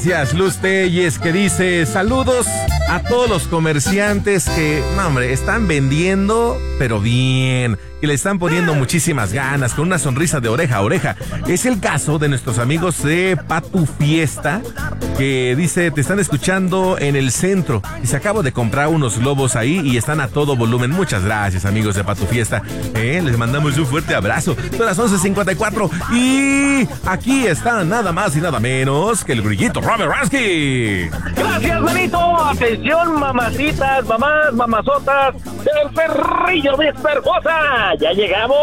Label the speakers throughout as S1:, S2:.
S1: Gracias, Luz Telles, que dice: saludos a todos los comerciantes que, no hombre, están vendiendo, pero bien, que le están poniendo muchísimas ganas, con una sonrisa de oreja a oreja. Es el caso de nuestros amigos de Patu Fiesta, que dice: te están escuchando en el centro. Y se acabo de comprar unos globos ahí y están a todo volumen. Muchas gracias, amigos de Patu Fiesta. Les mandamos un fuerte abrazo. Son las 11:54 y aquí está nada más y nada menos que el grillito Robert Ransky.
S2: Gracias, manito. Atención, mamacitas, mamás, mamazotas del Cerrillo Víctor Hermosa. ¡Ya llegamos!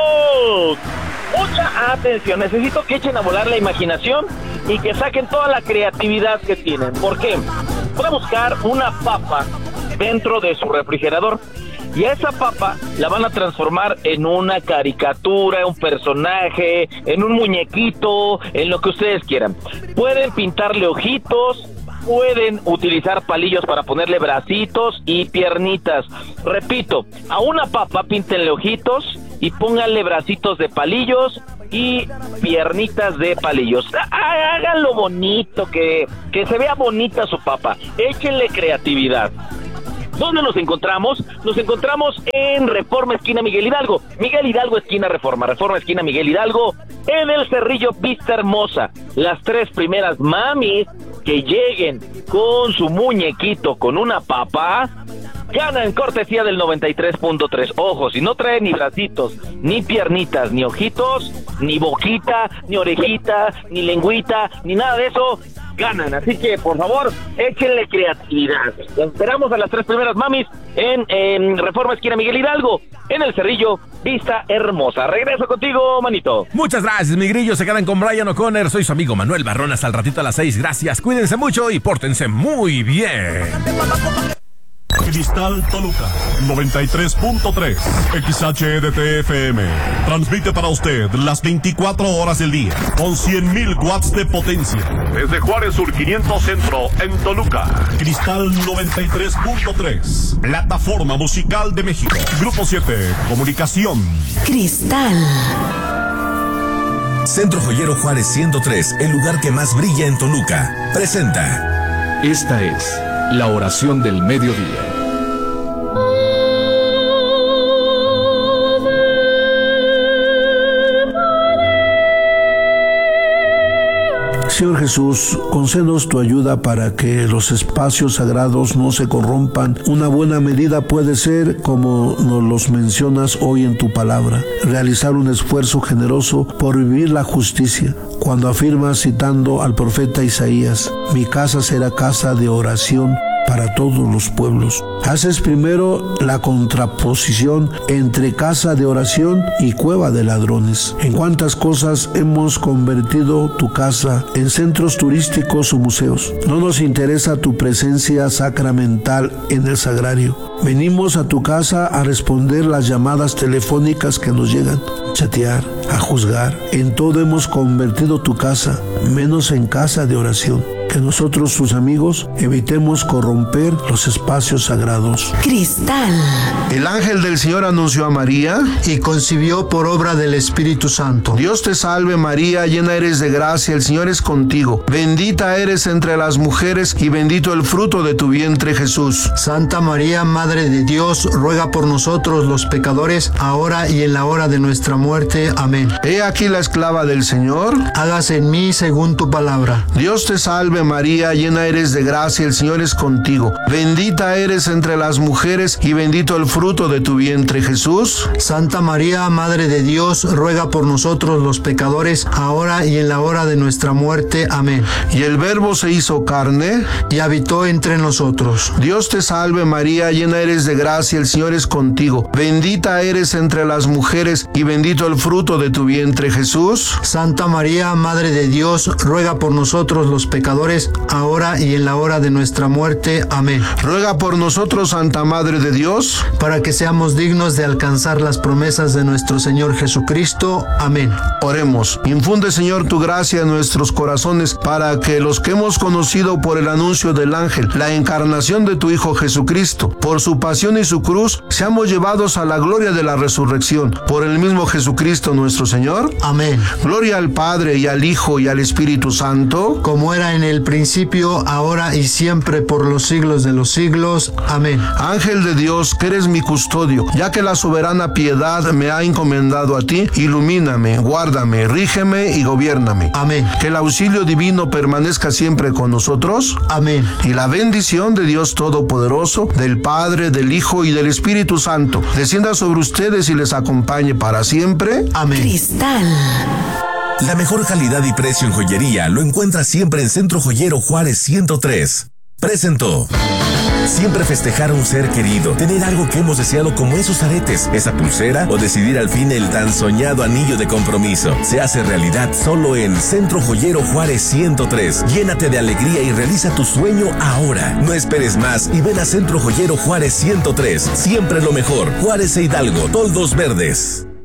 S2: Mucha atención, necesito que echen a volar la imaginación y que saquen toda la creatividad que tienen. ¿Por qué? Voy a buscar una papa dentro de su refrigerador y a esa papa la van a transformar en una caricatura, un personaje, en un muñequito, en lo que ustedes quieran. Pueden pintarle ojitos, pueden utilizar palillos para ponerle bracitos y piernitas. Repito, a una papa píntenle ojitos y pónganle bracitos de palillos y piernitas de palillos. Háganlo bonito, que se vea bonita su papa. Échenle creatividad. ¿Dónde nos encontramos? Nos encontramos en Reforma esquina Miguel Hidalgo. Miguel Hidalgo esquina Reforma. Reforma esquina Miguel Hidalgo, en el Cerrillo Vista Hermosa. Las 3 primeras mamis que lleguen con su muñequito con una papa ganan cortesía del 93.3. Ojo, si no traen ni bracitos, ni piernitas, ni ojitos, ni boquita, ni orejita, ni lengüita, ni nada de eso, ganan. Así que, por favor, échenle creatividad. Los esperamos a las 3 primeras mamis en Reforma esquina Miguel Hidalgo, en el Cerrillo Vista Hermosa. Regreso contigo, manito.
S1: Muchas gracias, mi grillo. Se quedan con Brian O'Connor. Soy su amigo Manuel Barrón. Hasta el ratito a las 6. Gracias. Cuídense mucho y pórtense muy bien.
S3: Cristal Toluca 93.3 XHEDT-FM transmite para usted las 24 horas del día con 100,000 watts de potencia desde Juárez Sur 500 Centro en Toluca. Cristal 93.3, plataforma musical de México. Grupo 7, comunicación.
S4: Cristal.
S5: Centro Joyero Juárez 103, el lugar que más brilla en Toluca, presenta.
S6: Esta es la oración del mediodía.
S7: Señor Jesús, concédenos tu ayuda para que los espacios sagrados no se corrompan. Una buena medida puede ser, como nos los mencionas hoy en tu palabra, realizar un esfuerzo generoso por vivir la justicia. Cuando afirmas, citando al profeta Isaías: mi casa será casa de oración para todos los pueblos. Haces primero la contraposición entre casa de oración y cueva de ladrones. ¿En cuántas cosas hemos convertido tu casa en centros turísticos o museos? No nos interesa tu presencia sacramental en el sagrario. Venimos a tu casa a responder las llamadas telefónicas que nos llegan, a chatear, a juzgar. En todo hemos convertido tu casa, menos en casa de oración. Que nosotros, tus amigos, evitemos corromper los espacios sagrados.
S4: Cristal.
S8: El ángel del Señor anunció a María
S9: y concibió por obra del Espíritu Santo.
S8: Dios te salve María, llena eres de gracia, el Señor es contigo. Bendita eres entre las mujeres y bendito el fruto de tu vientre, Jesús.
S9: Santa María, Madre de Dios, ruega por nosotros los pecadores, ahora y en la hora de nuestra muerte. Amén.
S8: He aquí la esclava del Señor.
S9: Hágase en mí según tu palabra.
S8: Dios te salve María, llena eres de gracia, el Señor es contigo. Bendita eres entre las mujeres y bendito el fruto de tu vientre, Jesús.
S9: Santa María, Madre de Dios, ruega por nosotros los pecadores, ahora y en la hora de nuestra muerte. Amén.
S8: Y el Verbo se hizo carne
S9: y habitó entre nosotros.
S8: Dios te salve María, llena eres de gracia, el Señor es contigo. Bendita eres entre las mujeres y bendito el fruto de tu vientre, Jesús.
S9: Santa María, Madre de Dios, ruega por nosotros los pecadores, ahora y en la hora de nuestra muerte. Amén.
S8: Ruega por nosotros, Santa Madre de Dios,
S9: para que seamos dignos de alcanzar las promesas de nuestro Señor Jesucristo. Amén.
S8: Oremos. Infunde, Señor, tu gracia en nuestros corazones, para que los que hemos conocido por el anuncio del ángel, la encarnación de tu Hijo Jesucristo, por su pasión y su cruz, seamos llevados a la gloria de la resurrección. Por el mismo Jesucristo nuestro Señor.
S9: Amén.
S8: Gloria al Padre, y al Hijo, y al Espíritu Santo,
S9: como era en el el principio, ahora y siempre, por los siglos de los siglos. Amén.
S8: Ángel de Dios, que eres mi custodio, ya que la soberana piedad me ha encomendado a ti, ilumíname, guárdame, rígeme y gobiérname.
S9: Amén.
S8: Que el auxilio divino permanezca siempre con nosotros.
S9: Amén.
S8: Y la bendición de Dios Todopoderoso, del Padre, del Hijo y del Espíritu Santo, descienda sobre ustedes y les acompañe para siempre.
S9: Amén.
S4: Cristal.
S5: La mejor calidad y precio en joyería lo encuentras siempre en Centro Joyero Juárez 103. Presentó. Siempre festejar a un ser querido, tener algo que hemos deseado como esos aretes, esa pulsera o decidir al fin el tan soñado anillo de compromiso. Se hace realidad solo en Centro Joyero Juárez 103. Llénate de alegría y realiza tu sueño ahora. No esperes más y ven a Centro Joyero Juárez 103. Siempre lo mejor. Juárez e Hidalgo, toldos verdes.